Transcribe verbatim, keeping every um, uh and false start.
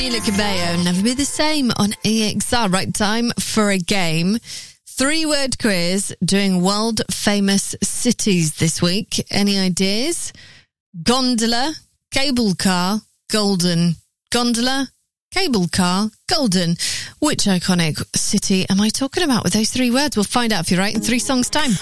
Camila Cabello, Never Be the Same on E X R. Right, time for a game. Three-word quiz doing world-famous cities this week. Any ideas? Gondola, cable car, golden. Gondola, cable car, golden. Which iconic city am I talking about with those three words? We'll find out if you're right in three songs' time.